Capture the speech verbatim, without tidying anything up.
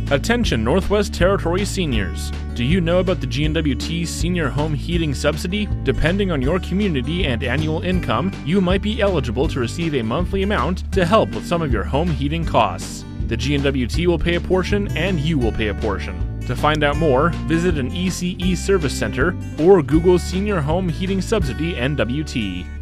Attention Northwest Territory seniors! Do you know about the G N W T Senior Home Heating Subsidy? Depending on your community and annual income, you might be eligible to receive a monthly amount to help with some of your home heating costs. The G N W T will pay a portion and you will pay a portion. To find out more, visit an E C E service center or Google Senior Home Heating Subsidy N W T.